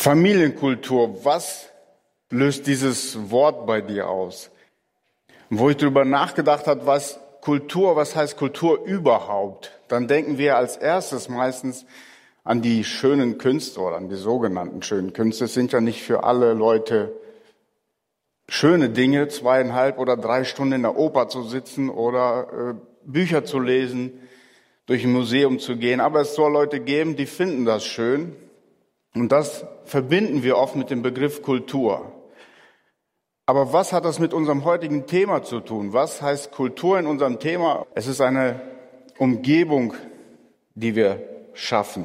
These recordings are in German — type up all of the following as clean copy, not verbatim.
Familienkultur, was löst dieses Wort bei dir aus? Wo ich darüber nachgedacht habe, was heißt Kultur überhaupt, dann denken wir als erstes meistens an die schönen Künste oder an die sogenannten schönen Künste. Es sind ja nicht für alle Leute schöne Dinge, 2,5 oder 3 Stunden in der Oper zu sitzen oder Bücher zu lesen, durch ein Museum zu gehen. Aber es soll Leute geben, die finden das schön. Und das verbinden wir oft mit dem Begriff Kultur. Aber was hat das mit unserem heutigen Thema zu tun? Was heißt Kultur in unserem Thema? Es ist eine Umgebung, die wir schaffen,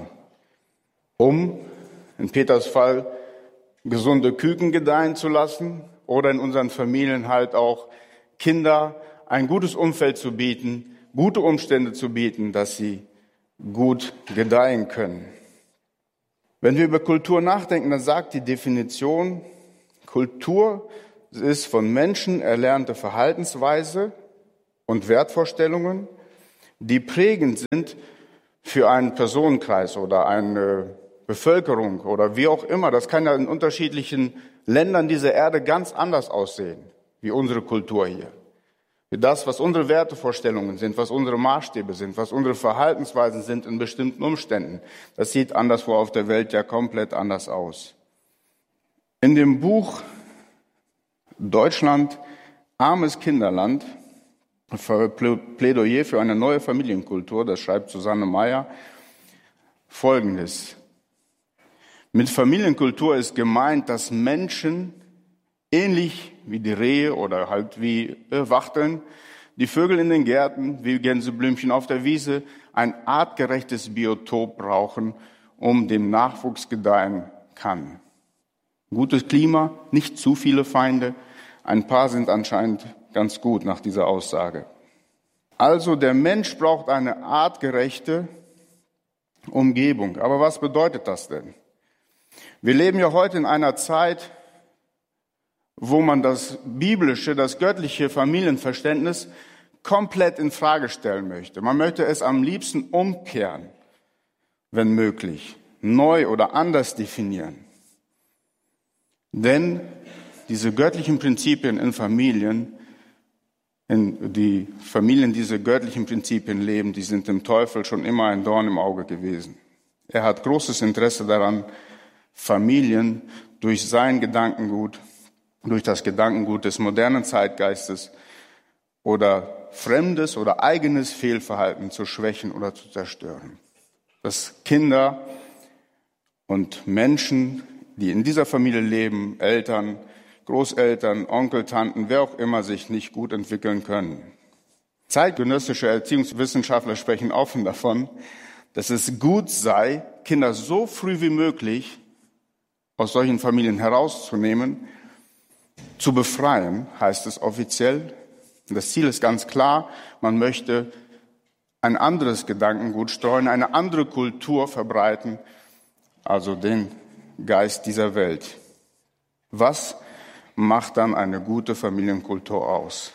um, in Peters Fall, gesunde Küken gedeihen zu lassen oder in unseren Familien halt auch Kinder ein gutes Umfeld zu bieten, gute Umstände zu bieten, dass sie gut gedeihen können. Wenn wir über Kultur nachdenken, dann sagt die Definition, Kultur ist von Menschen erlernte Verhaltensweise und Wertvorstellungen, die prägend sind für einen Personenkreis oder eine Bevölkerung oder wie auch immer. Das kann ja in unterschiedlichen Ländern dieser Erde ganz anders aussehen, wie unsere Kultur hier. Wie das, was unsere Wertevorstellungen sind, was unsere Maßstäbe sind, was unsere Verhaltensweisen sind in bestimmten Umständen. Das sieht anderswo auf der Welt ja komplett anders aus. In dem Buch Deutschland, armes Kinderland, Plädoyer für eine neue Familienkultur, das schreibt Susanne Meyer, Folgendes. Mit Familienkultur ist gemeint, dass Menschen ähnlich wie die Rehe oder halt wie Wachteln, die Vögel in den Gärten, wie Gänseblümchen auf der Wiese, ein artgerechtes Biotop brauchen, um dem Nachwuchs gedeihen kann. Gutes Klima, nicht zu viele Feinde. Ein paar sind anscheinend ganz gut nach dieser Aussage. Also der Mensch braucht eine artgerechte Umgebung. Aber was bedeutet das denn? Wir leben ja heute in einer Zeit, wo man das biblische, das göttliche Familienverständnis komplett in Frage stellen möchte. Man möchte es am liebsten umkehren, wenn möglich, neu oder anders definieren. Denn diese göttlichen Prinzipien in Familien, die Familien diese göttlichen Prinzipien leben, die sind dem Teufel schon immer ein Dorn im Auge gewesen. Er hat großes Interesse daran, Familien durch sein Gedankengut, durch das Gedankengut des modernen Zeitgeistes oder fremdes oder eigenes Fehlverhalten zu schwächen oder zu zerstören. Dass Kinder und Menschen, die in dieser Familie leben, Eltern, Großeltern, Onkel, Tanten, wer auch immer, sich nicht gut entwickeln können. Zeitgenössische Erziehungswissenschaftler sprechen offen davon, dass es gut sei, Kinder so früh wie möglich aus solchen Familien herauszunehmen, zu befreien, heißt es offiziell. Das Ziel ist ganz klar, man möchte ein anderes Gedankengut streuen, eine andere Kultur verbreiten, also den Geist dieser Welt. Was macht dann eine gute Familienkultur aus?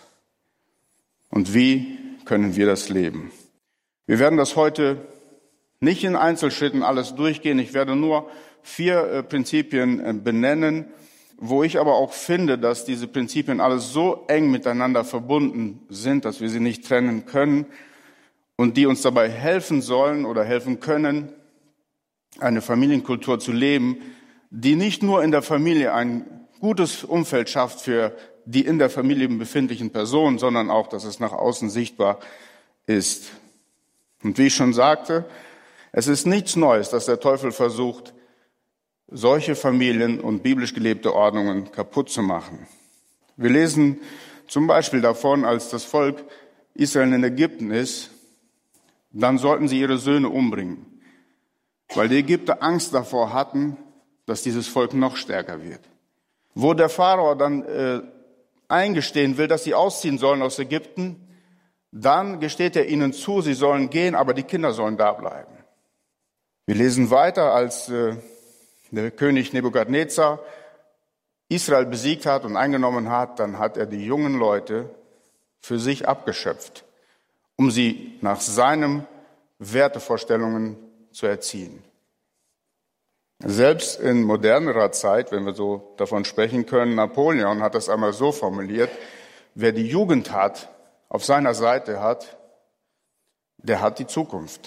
Und wie können wir das leben? Wir werden das heute nicht in Einzelschritten alles durchgehen. Ich werde nur 4 Prinzipien benennen, wo ich aber auch finde, dass diese Prinzipien alles so eng miteinander verbunden sind, dass wir sie nicht trennen können und die uns dabei helfen sollen oder helfen können, eine Familienkultur zu leben, die nicht nur in der Familie ein gutes Umfeld schafft für die in der Familie befindlichen Personen, sondern auch, dass es nach außen sichtbar ist. Und wie ich schon sagte, es ist nichts Neues, dass der Teufel versucht, solche Familien und biblisch gelebte Ordnungen kaputt zu machen. Wir lesen zum Beispiel davon, als das Volk Israel in Ägypten ist, dann sollten sie ihre Söhne umbringen, weil die Ägypter Angst davor hatten, dass dieses Volk noch stärker wird. Wo der Pharao dann eingestehen will, dass sie ausziehen sollen aus Ägypten, dann gesteht er ihnen zu, sie sollen gehen, aber die Kinder sollen da bleiben. Wir lesen weiter, als der König Nebukadnezar Israel besiegt hat und eingenommen hat, dann hat er die jungen Leute für sich abgeschöpft, um sie nach seinen Wertevorstellungen zu erziehen. Selbst in modernerer Zeit, wenn wir so davon sprechen können, Napoleon hat das einmal so formuliert: Wer die Jugend hat, auf seiner Seite hat, der hat die Zukunft.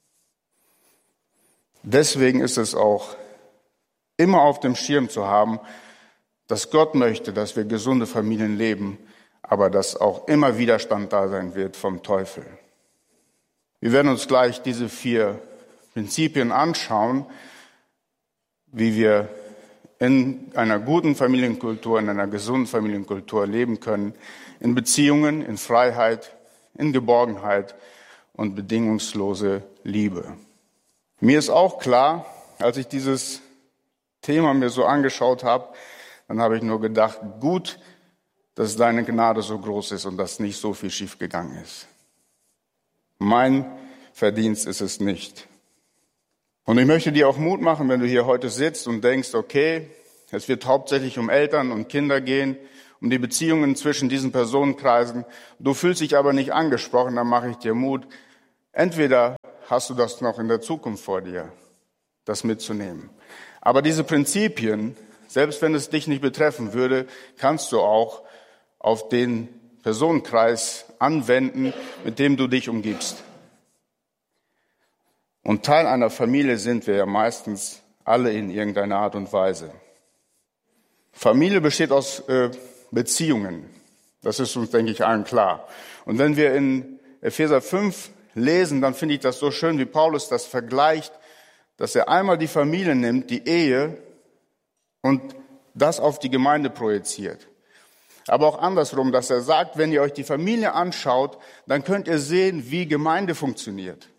Deswegen ist es auch immer auf dem Schirm zu haben, dass Gott möchte, dass wir gesunde Familien leben, aber dass auch immer Widerstand da sein wird vom Teufel. Wir werden uns gleich diese 4 Prinzipien anschauen, wie wir in einer guten Familienkultur, in einer gesunden Familienkultur leben können, in Beziehungen, in Freiheit, in Geborgenheit und bedingungslose Liebe. Mir ist auch klar, als ich dieses Thema mir so angeschaut habe, dann habe ich nur gedacht, gut, dass deine Gnade so groß ist und dass nicht so viel schiefgegangen ist. Mein Verdienst ist es nicht. Und ich möchte dir auch Mut machen, wenn du hier heute sitzt und denkst, okay, es wird hauptsächlich um Eltern und Kinder gehen, um die Beziehungen zwischen diesen Personenkreisen. Du fühlst dich aber nicht angesprochen, dann mache ich dir Mut. Entweder hast du das noch in der Zukunft vor dir, das mitzunehmen. Aber diese Prinzipien, selbst wenn es dich nicht betreffen würde, kannst du auch auf den Personenkreis anwenden, mit dem du dich umgibst. Und Teil einer Familie sind wir ja meistens alle in irgendeiner Art und Weise. Familie besteht aus Beziehungen. Das ist uns, denke ich, allen klar. Und wenn wir in Epheser 5 lesen, dann finde ich das so schön, wie Paulus das vergleicht, dass er einmal die Familie nimmt, die Ehe, und das auf die Gemeinde projiziert. Aber auch andersrum, dass er sagt, wenn ihr euch die Familie anschaut, dann könnt ihr sehen, wie Gemeinde funktioniert.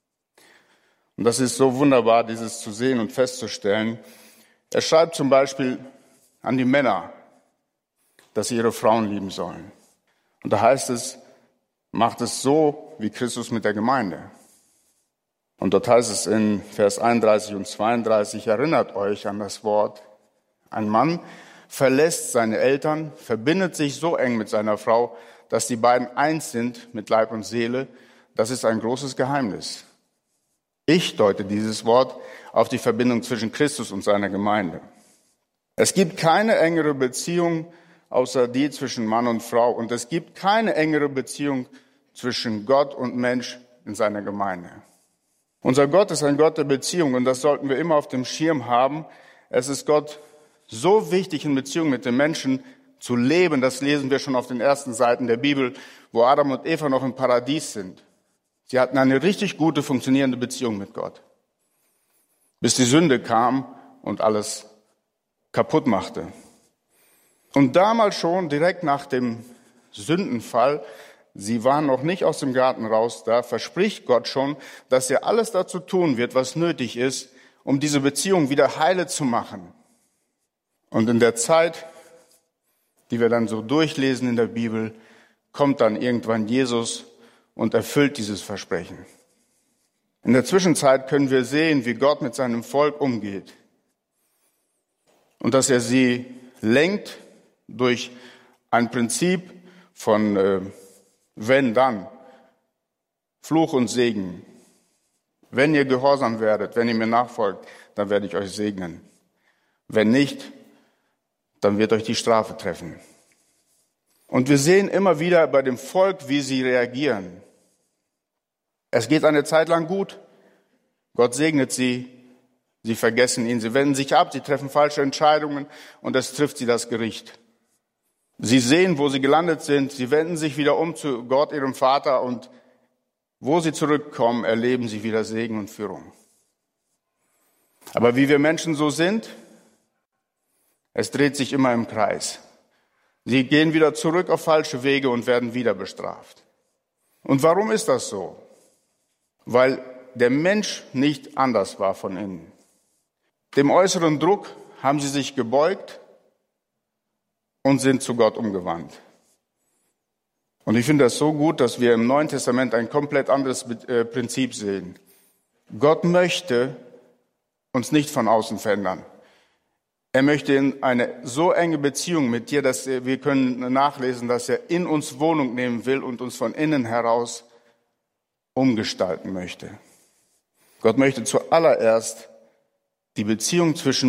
Und das ist so wunderbar, dieses zu sehen und festzustellen. Er schreibt zum Beispiel an die Männer, dass sie ihre Frauen lieben sollen. Und da heißt es, macht es so wie Christus mit der Gemeinde. Und dort heißt es in Vers 31 und 32, erinnert euch an das Wort, ein Mann verlässt seine Eltern, verbindet sich so eng mit seiner Frau, dass die beiden eins sind mit Leib und Seele. Das ist ein großes Geheimnis. Ich deute dieses Wort auf die Verbindung zwischen Christus und seiner Gemeinde. Es gibt keine engere Beziehung außer die zwischen Mann und Frau. Und es gibt keine engere Beziehung zwischen Gott und Mensch in seiner Gemeinde. Unser Gott ist ein Gott der Beziehung und das sollten wir immer auf dem Schirm haben. Es ist Gott so wichtig, in Beziehung mit den Menschen zu leben. Das lesen wir schon auf den ersten Seiten der Bibel, wo Adam und Eva noch im Paradies sind. Sie hatten eine richtig gute, funktionierende Beziehung mit Gott, bis die Sünde kam und alles kaputt machte. Und damals schon, direkt nach dem Sündenfall, sie waren noch nicht aus dem Garten raus, da verspricht Gott schon, dass er alles dazu tun wird, was nötig ist, um diese Beziehung wieder heile zu machen. Und in der Zeit, die wir dann so durchlesen in der Bibel, kommt dann irgendwann Jesus und erfüllt dieses Versprechen. In der Zwischenzeit können wir sehen, wie Gott mit seinem Volk umgeht und dass er sie lenkt durch ein Prinzip von wenn, dann, Fluch und Segen. Wenn ihr gehorsam werdet, wenn ihr mir nachfolgt, dann werde ich euch segnen. Wenn nicht, dann wird euch die Strafe treffen. Und wir sehen immer wieder bei dem Volk, wie sie reagieren. Es geht eine Zeit lang gut. Gott segnet sie. Sie vergessen ihn. Sie wenden sich ab. Sie treffen falsche Entscheidungen und es trifft sie das Gericht. Sie sehen, wo sie gelandet sind. Sie wenden sich wieder um zu Gott, ihrem Vater, und wo sie zurückkommen, erleben sie wieder Segen und Führung. Aber wie wir Menschen so sind, es dreht sich immer im Kreis. Sie gehen wieder zurück auf falsche Wege und werden wieder bestraft. Und warum ist das so? Weil der Mensch nicht anders war von innen. Dem äußeren Druck haben sie sich gebeugt und sind zu Gott umgewandt. Und ich finde das so gut, dass wir im Neuen Testament ein komplett anderes Prinzip sehen. Gott möchte uns nicht von außen verändern. Er möchte in eine so enge Beziehung mit dir, dass wir können nachlesen, dass er in uns Wohnung nehmen will und uns von innen heraus umgestalten möchte. Gott möchte zuallererst Die Beziehung zwischen